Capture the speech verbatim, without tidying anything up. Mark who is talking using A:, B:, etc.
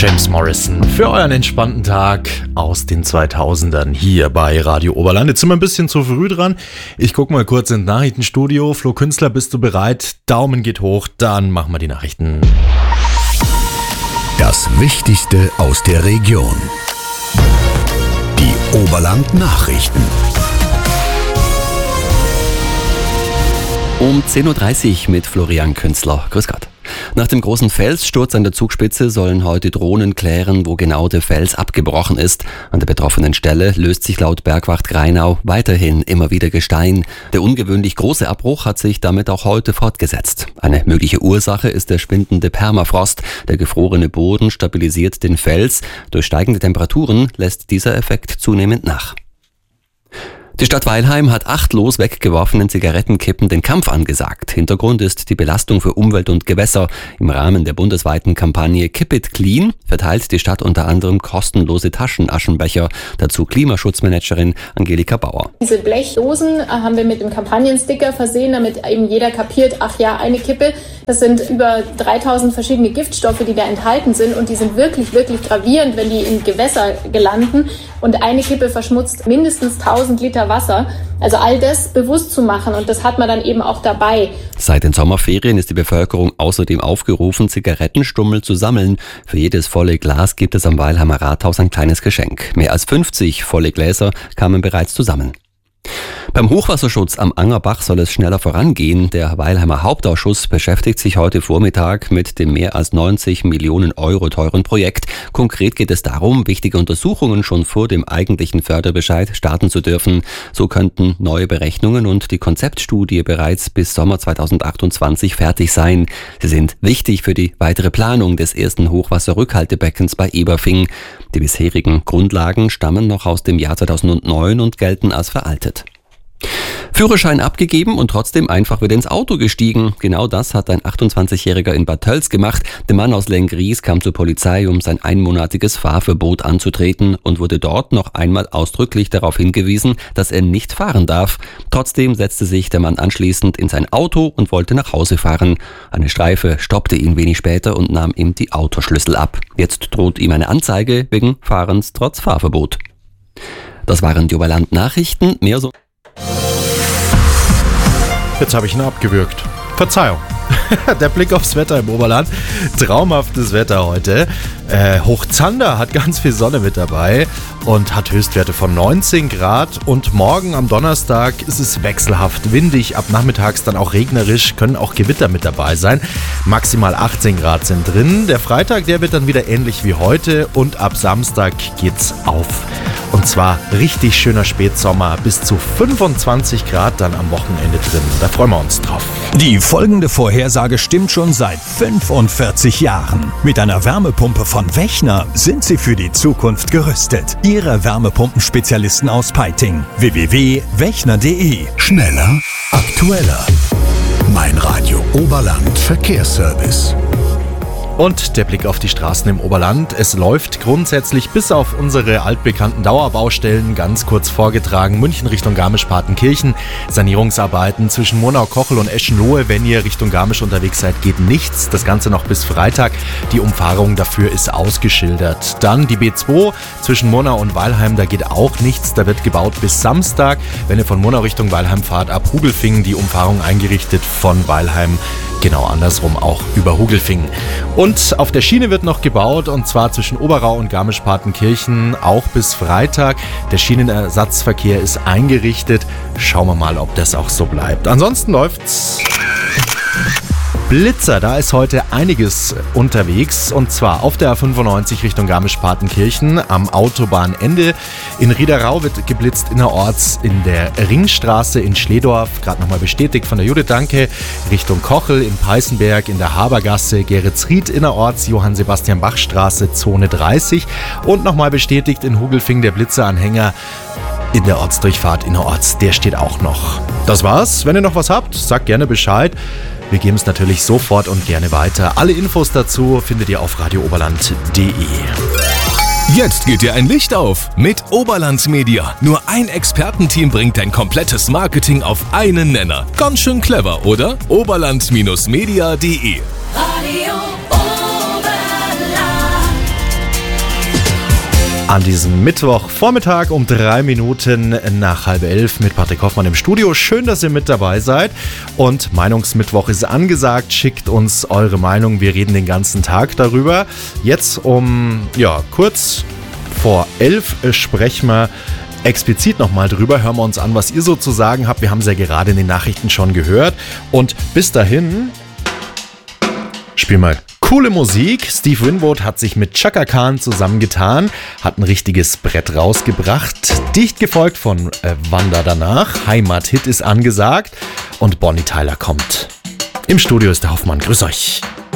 A: James Morrison für euren entspannten Tag aus den zweitausendern hier bei Radio Oberland. Jetzt sind wir ein bisschen zu früh dran. Ich gucke mal kurz ins Nachrichtenstudio. Flo Künstler, bist du bereit? Daumen geht hoch, dann machen wir die Nachrichten.
B: Das Wichtigste aus der Region. Die Oberland-Nachrichten.
C: Um zehn Uhr dreißig mit Florian Künstler. Grüß Gott. Nach dem großen Felssturz an der Zugspitze sollen heute Drohnen klären, wo genau der Fels abgebrochen ist. An der betroffenen Stelle löst sich laut Bergwacht Grainau weiterhin immer wieder Gestein. Der ungewöhnlich große Abbruch hat sich damit auch heute fortgesetzt. Eine mögliche Ursache ist der schwindende Permafrost. Der gefrorene Boden stabilisiert den Fels. Durch steigende Temperaturen lässt dieser Effekt zunehmend nach. Die Stadt Weilheim hat achtlos weggeworfenen Zigarettenkippen den Kampf angesagt. Hintergrund ist die Belastung für Umwelt und Gewässer. Im Rahmen der bundesweiten Kampagne Keep It Clean verteilt die Stadt unter anderem kostenlose Taschenaschenbecher. Dazu Klimaschutzmanagerin Angelika Bauer.
D: Diese Blechdosen haben wir mit dem Kampagnensticker versehen, damit eben jeder kapiert, ach ja, eine Kippe. Das sind über dreitausend verschiedene Giftstoffe, die da enthalten sind, und die sind wirklich, wirklich gravierend, wenn die in Gewässer gelanden. Und eine Kippe verschmutzt mindestens tausend Liter Wasser. Also all das bewusst zu machen, und das hat man dann eben auch dabei.
C: Seit den Sommerferien ist die Bevölkerung außerdem aufgerufen, Zigarettenstummel zu sammeln. Für jedes volle Glas gibt es am Weilheimer Rathaus ein kleines Geschenk. Mehr als fünfzig volle Gläser kamen bereits zusammen. Beim Hochwasserschutz am Angerbach soll es schneller vorangehen. Der Weilheimer Hauptausschuss beschäftigt sich heute Vormittag mit dem mehr als neunzig Millionen Euro teuren Projekt. Konkret geht es darum, wichtige Untersuchungen schon vor dem eigentlichen Förderbescheid starten zu dürfen. So könnten neue Berechnungen und die Konzeptstudie bereits bis Sommer zweitausendachtundzwanzig fertig sein. Sie sind wichtig für die weitere Planung des ersten Hochwasserrückhaltebeckens bei Eberfing. Die bisherigen Grundlagen stammen noch aus dem Jahr zweitausendneun und gelten als veraltet. Führerschein abgegeben und trotzdem einfach wieder ins Auto gestiegen. Genau das hat ein achtundzwanzigjähriger in Bad Tölz gemacht. Der Mann aus Lenggries kam zur Polizei, um sein einmonatiges Fahrverbot anzutreten, und wurde dort noch einmal ausdrücklich darauf hingewiesen, dass er nicht fahren darf. Trotzdem setzte sich der Mann anschließend in sein Auto und wollte nach Hause fahren. Eine Streife stoppte ihn wenig später und nahm ihm die Autoschlüssel ab. Jetzt droht ihm eine Anzeige wegen Fahrens trotz Fahrverbot. Das waren die Oberland-Nachrichten. Mehr so...
A: Jetzt habe ich ihn abgewürgt. Verzeihung. Der Blick aufs Wetter im Oberland. Traumhaftes Wetter heute. Äh, Hochzander hat ganz viel Sonne mit dabei und hat Höchstwerte von neunzehn Grad. Und morgen am Donnerstag ist es wechselhaft windig, ab nachmittags dann auch regnerisch, können auch Gewitter mit dabei sein. Maximal achtzehn Grad sind drin. Der Freitag, der wird dann wieder ähnlich wie heute, und ab Samstag geht's auf. Und zwar richtig schöner Spätsommer, bis zu fünfundzwanzig Grad dann am Wochenende drin. Da freuen wir uns drauf.
B: Die folgende Vorhersage stimmt schon seit fünfundvierzig Jahren. Mit einer Wärmepumpe von Wechner sind Sie für die Zukunft gerüstet. Ihre Wärmepumpenspezialisten aus Peiting. w w w punkt wechner punkt d e. Schneller, aktueller. Mein Radio Oberland Verkehrsservice.
A: Und der Blick auf die Straßen im Oberland. Es läuft grundsätzlich bis auf unsere altbekannten Dauerbaustellen, ganz kurz vorgetragen, München Richtung Garmisch-Partenkirchen. Sanierungsarbeiten zwischen Monau-Kochel und Eschenlohe. Wenn ihr Richtung Garmisch unterwegs seid, geht nichts. Das Ganze noch bis Freitag. Die Umfahrung dafür ist ausgeschildert. Dann die B zwei zwischen Monau und Weilheim, da geht auch nichts. Da wird gebaut bis Samstag. Wenn ihr von Monau Richtung Weilheim fahrt, ab Hugelfingen die Umfahrung eingerichtet, von Weilheim genau andersrum auch über Hugelfingen. Und auf der Schiene wird noch gebaut, und zwar zwischen Oberau und Garmisch-Partenkirchen auch bis Freitag. Der Schienenersatzverkehr ist eingerichtet. Schauen wir mal, ob das auch so bleibt. Ansonsten läuft's. Blitzer, da ist heute einiges unterwegs, und zwar auf der A fünfundneunzig Richtung Garmisch-Partenkirchen am Autobahnende. In Riederau wird geblitzt innerorts, in der Ringstraße in Schledorf, gerade nochmal bestätigt von der Judith Danke, Richtung Kochel in Peißenberg, in der Habergasse, Geretsried innerorts, Johann-Sebastian-Bach-Straße, Zone dreißig, und nochmal bestätigt in Hugelfingen der Blitzeranhänger in der Ortsdurchfahrt innerorts, der steht auch noch. Das war's. Wenn ihr noch was habt, sagt gerne Bescheid. Wir geben es natürlich sofort und gerne weiter. Alle Infos dazu findet ihr auf radio oberland punkt d e.
E: Jetzt geht dir ein Licht auf mit Oberland Media. Nur ein Expertenteam bringt dein komplettes Marketing auf einen Nenner. Ganz schön clever, oder? oberland Media punkt de
F: Radio Oberland.
A: An diesem Mittwochvormittag um drei Minuten nach halb elf mit Patrick Hoffmann im Studio. Schön, dass ihr mit dabei seid. Und Meinungsmittwoch ist angesagt. Schickt uns eure Meinung. Wir reden den ganzen Tag darüber. Jetzt um ja kurz vor elf sprechen wir explizit nochmal drüber. Hören wir uns an, was ihr so zu sagen habt. Wir haben es ja gerade in den Nachrichten schon gehört. Und bis dahin spielen wir coole Musik. Steve Winwood hat sich mit Chaka Khan zusammengetan, hat ein richtiges Brett rausgebracht. Dicht gefolgt von äh, Wanda danach. Heimathit ist angesagt und Bonnie Tyler kommt. Im Studio ist der Hoffmann. Grüß euch.